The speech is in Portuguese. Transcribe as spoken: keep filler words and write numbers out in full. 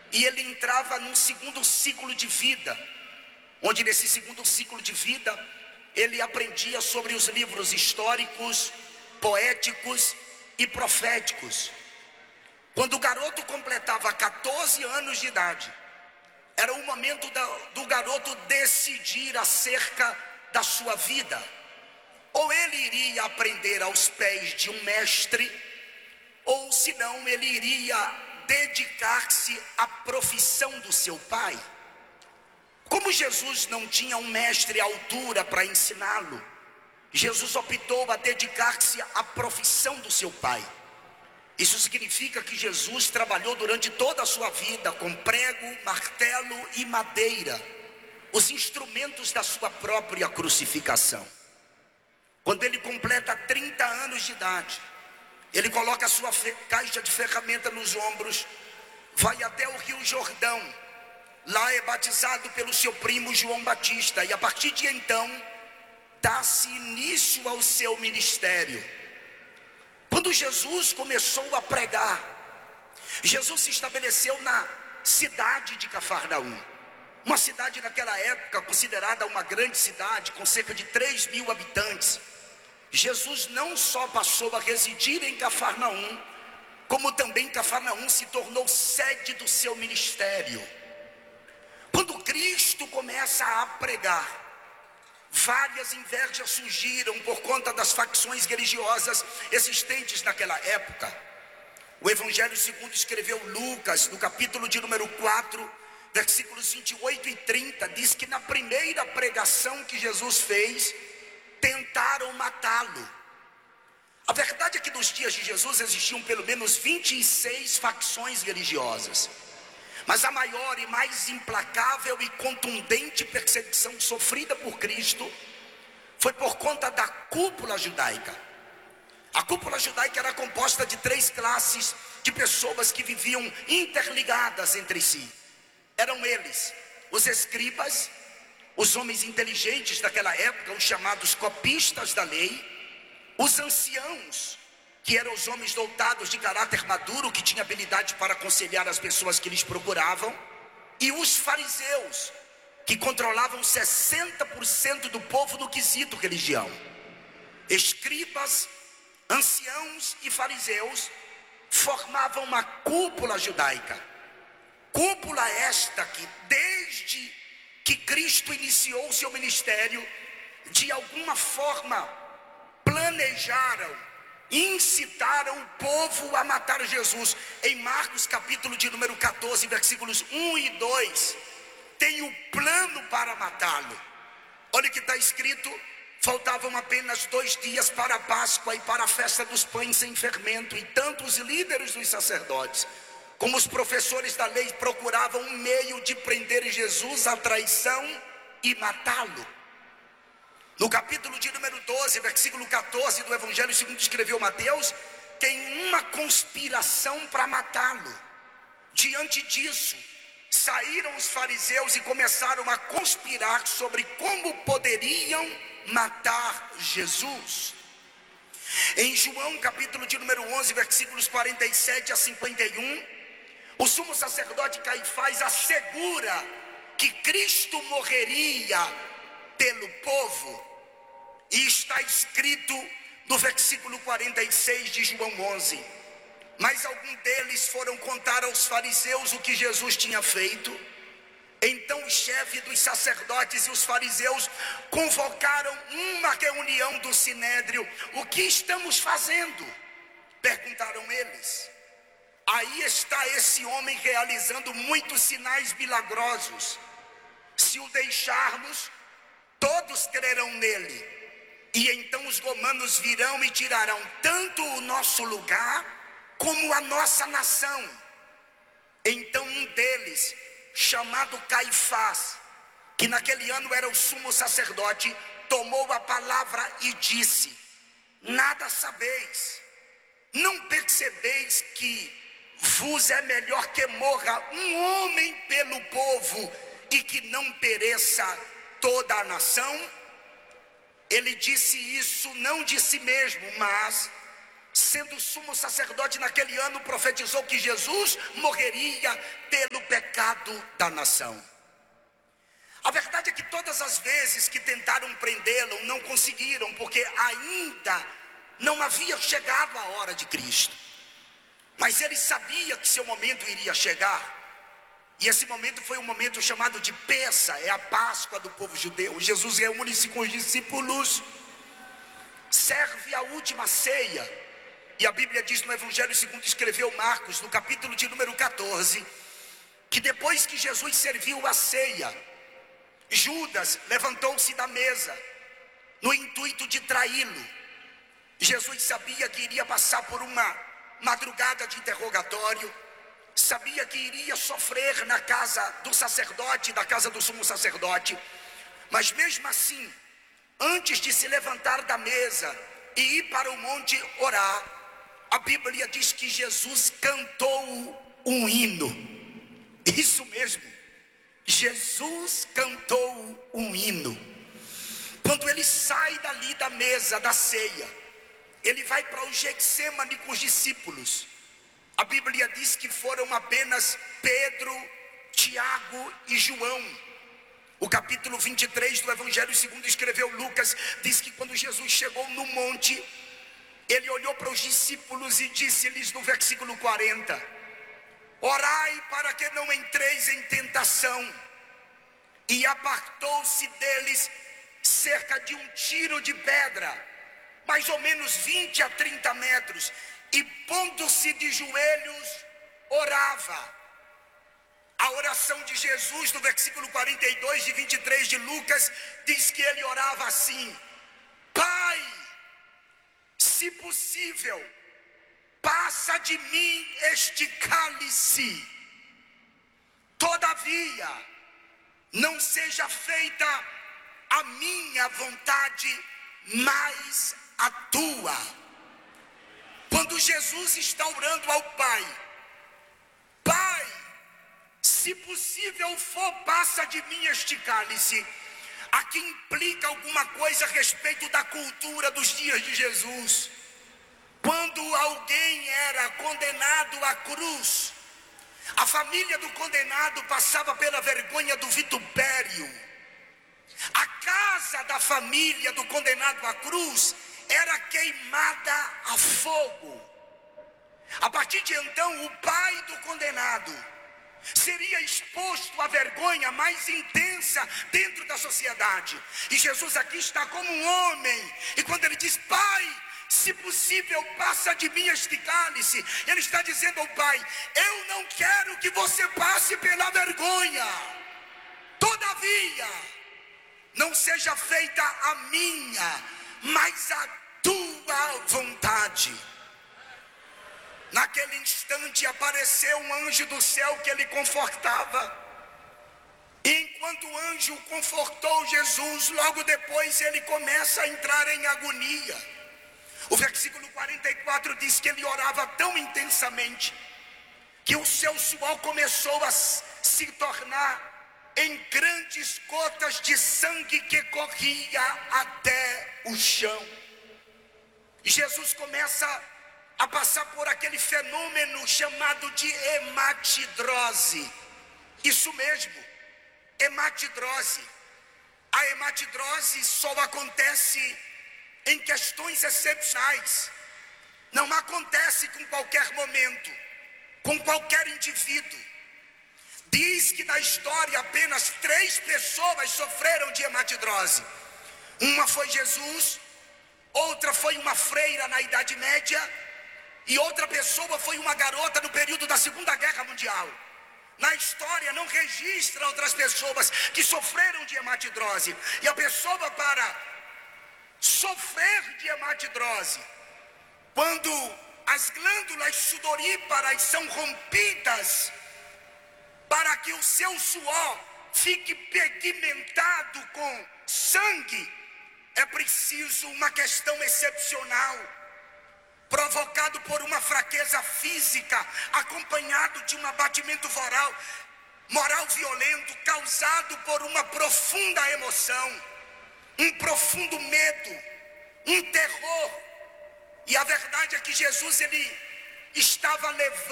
e ele entrava num segundo ciclo de vida, onde nesse segundo ciclo de vida, ele aprendia sobre os livros históricos, poéticos e proféticos. Quando o garoto completava quatorze anos de idade, era o momento da, do garoto decidir acerca da sua vida. Ou ele iria aprender aos pés de um mestre, ou se não, ele iria dedicar-se à profissão do seu pai. Como Jesus não tinha um mestre à altura para ensiná-lo, Jesus optou a dedicar-se à profissão do seu pai. Isso significa que Jesus trabalhou durante toda a sua vida com prego, martelo e madeira, os instrumentos da sua própria crucificação. Quando ele completa trinta anos de idade, ele coloca a sua caixa de ferramenta nos ombros, vai até o Rio Jordão, lá é batizado pelo seu primo João Batista, e a partir de então, dá-se início ao seu ministério. Quando Jesus começou a pregar, Jesus se estabeleceu na cidade de Cafarnaum, uma cidade naquela época considerada uma grande cidade, com cerca de três mil habitantes. Jesus não só passou a residir em Cafarnaum, como também Cafarnaum se tornou sede do seu ministério. Quando Cristo começa a pregar, várias invejas surgiram por conta das facções religiosas existentes naquela época. O Evangelho segundo escreveu Lucas, no capítulo de número quatro, versículos vinte e oito e trinta, diz que na primeira pregação que Jesus fez, tentaram matá-lo. A verdade é que nos dias de Jesus existiam pelo menos vinte e seis facções religiosas, mas a maior e mais implacável e contundente perseguição sofrida por Cristo foi por conta da cúpula judaica. A cúpula judaica era composta de três classes de pessoas que viviam interligadas entre si. Eram eles, os escribas, os homens inteligentes daquela época, os chamados copistas da lei, os anciãos, que eram os homens dotados de caráter maduro, que tinham habilidade para aconselhar as pessoas que lhes procuravam, e os fariseus, que controlavam sessenta por cento do povo no quesito religião. Escribas, anciãos e fariseus formavam uma cúpula judaica. Cúpula esta que, desde que Cristo iniciou o seu ministério, de alguma forma planejaram, incitaram o povo a matar Jesus. Em Marcos capítulo de número quatorze, versículos um e dois, tem o plano para matá-lo. Olha o que está escrito: faltavam apenas dois dias para a Páscoa e para a festa dos pães sem fermento, e tanto os líderes dos sacerdotes como os professores da lei procuravam um meio de prender Jesus à traição e matá-lo. No capítulo de número doze, versículo quatorze do Evangelho segundo escreveu Mateus, tem uma conspiração para matá-lo. Diante disso, saíram os fariseus e começaram a conspirar sobre como poderiam matar Jesus. Em João capítulo de número onze, versículos quarenta e sete a cinquenta e um, o sumo sacerdote Caifás assegura que Cristo morreria pelo povo, e está escrito no versículo quarenta e seis de João onze: mas alguns deles foram contar aos fariseus o que Jesus tinha feito. Então o chefe dos sacerdotes e os fariseus convocaram uma reunião do sinédrio. O que estamos fazendo? Perguntaram eles. Aí está esse homem realizando muitos sinais milagrosos. Se o deixarmos, todos crerão nele. E então os romanos virão e tirarão tanto o nosso lugar como a nossa nação. Então um deles, chamado Caifás, que naquele ano era o sumo sacerdote, tomou a palavra e disse: nada sabeis, não percebeis que vos é melhor que morra um homem pelo povo e que não pereça toda a nação? Ele disse isso não de si mesmo, mas sendo sumo sacerdote naquele ano, profetizou que Jesus morreria pelo pecado da nação. A verdade é que todas as vezes que tentaram prendê-lo, não conseguiram, porque ainda não havia chegado a hora de Cristo. Mas ele sabia que seu momento iria chegar. E esse momento foi um momento chamado de Pessa, é a Páscoa do povo judeu. Jesus reúne-se com os discípulos, serve a última ceia. E a Bíblia diz no Evangelho segundo escreveu Marcos, no capítulo de número quatorze, que depois que Jesus serviu a ceia, Judas levantou-se da mesa, no intuito de traí-lo. Jesus sabia que iria passar por uma madrugada de interrogatório, sabia que iria sofrer na casa do sacerdote, da casa do sumo sacerdote, mas mesmo assim, antes de se levantar da mesa e ir para o monte orar, a Bíblia diz que Jesus cantou um hino. Isso mesmo, Jesus cantou um hino. Quando ele sai dali da mesa da ceia, ele vai para o Getsêmani com os discípulos. A Bíblia diz que foram apenas Pedro, Tiago e João. O capítulo vinte e três do Evangelho segundo escreveu Lucas diz que quando Jesus chegou no monte, ele olhou para os discípulos e disse-lhes no versículo quarenta: orai para que não entreis em tentação. E apartou-se deles cerca de um tiro de pedra, mais ou menos vinte a trinta metros, e pondo-se de joelhos, orava. A oração de Jesus, no versículo quarenta e dois de vinte e três de Lucas, diz que ele orava assim: Pai, se possível, passa de mim este cálice, todavia, não seja feita a minha vontade, mas a tua. Quando Jesus está orando ao Pai, Pai, se possível for, passa de mim este cálice. Aqui implica alguma coisa a respeito da cultura dos dias de Jesus. Quando alguém era condenado à cruz, a família do condenado passava pela vergonha do vitupério. A casa da família do condenado à cruz era queimada a fogo. A partir de então, o pai do condenado seria exposto à vergonha mais intensa dentro da sociedade. E Jesus aqui está como um homem, e quando ele diz: Pai, se possível, passa de mim este cálice, ele está dizendo ao Pai: eu não quero que você passe pela vergonha, todavia, não seja feita a minha, mas a tua vontade. Naquele instante apareceu um anjo do céu que ele confortava. E enquanto o anjo confortou Jesus, logo depois ele começa a entrar em agonia. O versículo quarenta e quatro diz que ele orava tão intensamente que o seu suor começou a se tornar em grandes gotas de sangue que corria até o chão. E Jesus começa a passar por aquele fenômeno chamado de hematidrose. Isso mesmo, hematidrose. A hematidrose só acontece em questões excepcionais. Não acontece com qualquer momento, com qualquer indivíduo. Diz que na história apenas três pessoas sofreram de hematidrose. Uma foi Jesus, outra foi uma freira na Idade Média, e outra pessoa foi uma garota no período da Segunda Guerra Mundial. Na história não registra outras pessoas que sofreram de hematidrose. E a pessoa, para sofrer de hematidrose, quando as glândulas sudoríparas são rompidas, para que o seu suor fique pigmentado com sangue, é preciso uma questão excepcional, provocado por uma fraqueza física, acompanhado de um abatimento moral, moral violento, causado por uma profunda emoção, um profundo medo, um terror. E a verdade é que Jesus, ele estava levando